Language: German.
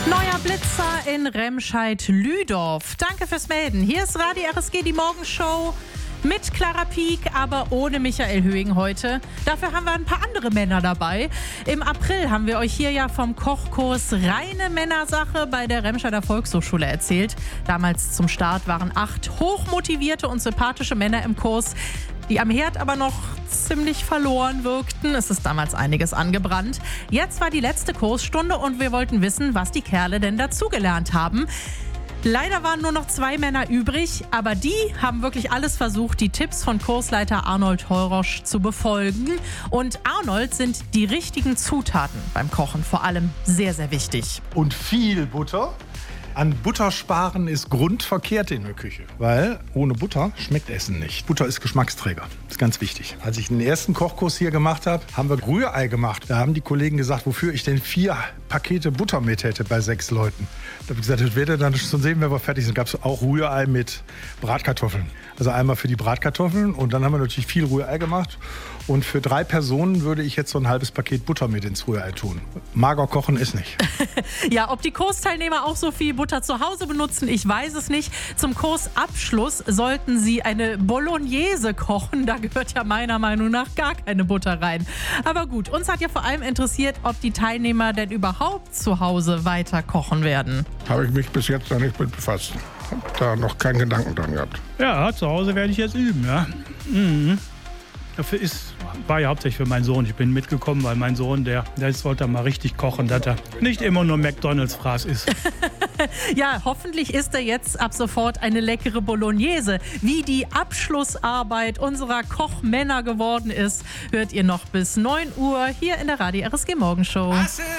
Neuer Blitzer in Remscheid-Lüdorf. Danke fürs Melden. Hier ist Radio RSG, die Morgenshow mit Clara Pieck, aber ohne Michael Höhing heute. Dafür haben wir ein paar andere Männer dabei. Im April haben wir euch hier ja vom Kochkurs Reine Männersache bei der Remscheider Volkshochschule erzählt. Damals zum Start waren 8 hochmotivierte und sympathische Männer im Kurs, die am Herd aber noch ziemlich verloren wirkten. Es ist damals einiges angebrannt. Jetzt war die letzte Kursstunde und wir wollten wissen, was die Kerle denn dazugelernt haben. Leider waren nur noch 2 Männer übrig, aber die haben wirklich alles versucht, die Tipps von Kursleiter Arnold Heurosch zu befolgen. Und Arnold sind die richtigen Zutaten beim Kochen vor allem sehr, sehr wichtig. Und viel Butter. An Butter sparen ist grundverkehrt in der Küche, weil ohne Butter schmeckt Essen nicht. Butter ist Geschmacksträger, ist ganz wichtig. Als ich den ersten Kochkurs hier gemacht habe, haben wir Rührei gemacht. Da haben die Kollegen gesagt, wofür ich denn 4 Pakete Butter mit hätte bei 6 Leuten. Da habe ich gesagt, das werdet ihr dann schon sehen, wenn wir fertig sind. Gab es auch Rührei mit Bratkartoffeln. Also einmal für die Bratkartoffeln und dann haben wir natürlich viel Rührei gemacht. Und für 3 Personen würde ich jetzt so ein halbes Paket Butter mit ins Rührei tun. Mager kochen ist nicht. Ja, ob die Kursteilnehmer auch so viel Butter zu Hause benutzen, ich weiß es nicht. Zum Kursabschluss sollten sie eine Bolognese kochen. Da gehört ja meiner Meinung nach gar keine Butter rein. Aber gut, uns hat ja vor allem interessiert, ob die Teilnehmer denn überhaupt zu Hause weiter kochen werden. Habe ich mich bis jetzt noch nicht mit befasst. Habe da noch keinen Gedanken dran gehabt. Ja, zu Hause werde ich jetzt üben, ja. Dafür war ja hauptsächlich für meinen Sohn. Ich bin mitgekommen, weil mein Sohn, der wollte mal richtig kochen, dass er nicht immer nur McDonalds-Fraß isst. Ja, hoffentlich isst er jetzt ab sofort eine leckere Bolognese. Wie die Abschlussarbeit unserer Kochmänner geworden ist, hört ihr noch bis 9 Uhr hier in der Radio RSG Morgenshow.